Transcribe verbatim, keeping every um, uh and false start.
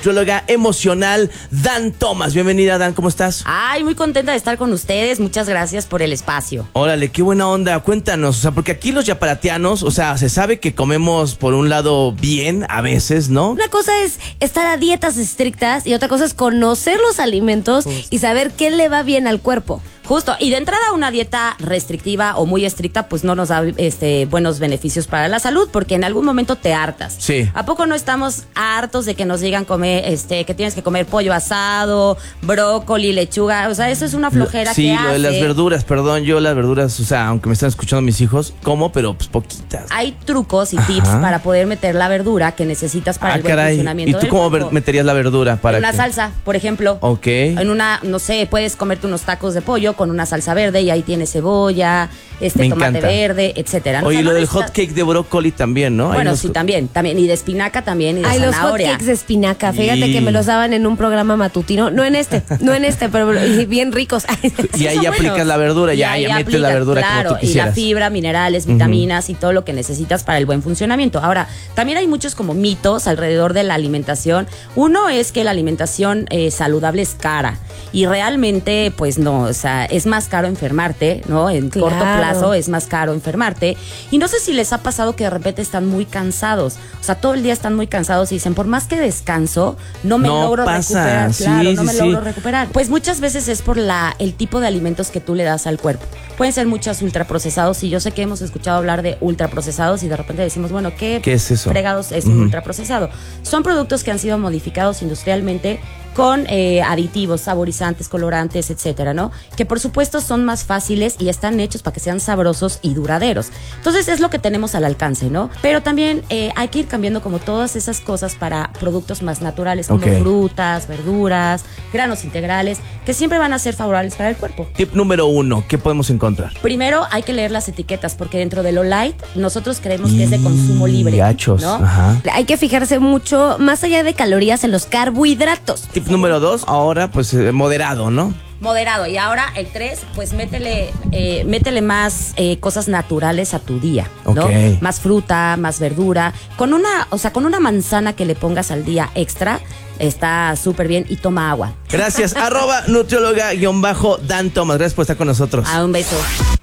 Nutrióloga emocional, Dan Thomas. Bienvenida, Dan, ¿cómo estás? Ay, muy contenta de estar con ustedes. Muchas gracias por el espacio. Órale, qué buena onda. Cuéntanos, o sea, porque aquí los yaparatianos, o sea, se sabe que comemos por un lado bien a veces, ¿no? Una cosa es estar a dietas estrictas y otra cosa es conocer los alimentos Justo. y saber qué le va bien al cuerpo. Justo, y de entrada una dieta restrictiva o muy estricta pues no nos da este, buenos beneficios para la salud porque en algún momento te hartas. Sí. ¿A poco no estamos hartos de que nos digan comer, este, que tienes que comer pollo asado, brócoli, lechuga? O sea, eso es una flojera sí, que lo de hace. las verduras, perdón, yo las verduras, o sea, aunque me están escuchando mis hijos, como, pero pues poquitas. Hay trucos y Ajá. tips para poder meter la verdura que necesitas para ah, el buen caray. funcionamiento ¿Y tú del cómo cuerpo. ver- meterías la verdura? Para En una que... salsa, por ejemplo. Ok. En una, no sé, puedes comerte unos tacos de pollo con una salsa verde y ahí tienes cebolla, este Me tomate encanta. verde, etcétera. Oye, O sea, lo no del necesitas- hot cake de brócoli también, ¿no? Hay Bueno, unos- sí, también, también. Y de espinaca también, y de Ay, los zanahoria. hotcakes de espinaca. Fíjate Y- que me los daban en un programa matutino. No en este, no en este, pero y bien ricos. Y ahí son aplicas buenos. la verdura, Y ya, ahí ya metes aplicas, la verdura claro, como tú y la quisieras. fibra, minerales, vitaminas y todo lo que necesitas para el buen funcionamiento. Ahora, también hay muchos como mitos alrededor de la alimentación. Uno es que la alimentación eh, saludable es cara. Y realmente, pues no, o sea, es más caro enfermarte, ¿no? En Claro. corto plazo es más caro enfermarte. Y no sé si les ha pasado que de repente están muy cansados. O sea, todo el día están muy cansados y dicen, por más que descanso, no me No logro pasa. recuperar. Sí, Claro, sí, no me sí. logro recuperar. Pues muchas veces es por la el tipo de alimentos que tú le das al cuerpo. Pueden ser muchos ultraprocesados y yo sé que hemos escuchado hablar de ultraprocesados y de repente decimos, bueno, ¿qué, ¿Qué es eso? fregados es Ujú. un ultraprocesado? Son productos que han sido modificados industrialmente con eh, aditivos, saborizantes, colorantes, etcétera, ¿no? Que por supuesto son más fáciles y están hechos para que sean sabrosos y duraderos. Entonces es lo que tenemos al alcance, ¿no? Pero también eh, hay que ir cambiando como todas esas cosas para productos más naturales, como Ok. frutas, verduras, granos integrales, que siempre van a ser favorables para el cuerpo. Tip número uno, ¿qué podemos encontrar? Primero hay que leer las etiquetas porque dentro de lo light nosotros creemos que es de consumo libre, Gachos, ¿no? ajá. Hay que fijarse mucho más allá de calorías en los carbohidratos. Tip número dos, ahora pues eh, moderado, ¿no? Moderado. Y ahora el tres, pues métele, eh, métele más eh, cosas naturales a tu día, ¿no? Ok. Más fruta, más verdura. Con una, o sea, con una manzana que le pongas al día extra, está súper bien y toma agua. Gracias, arroba nutrióloga guión bajo Dan Thomas. Gracias por estar con nosotros. Ah, un beso.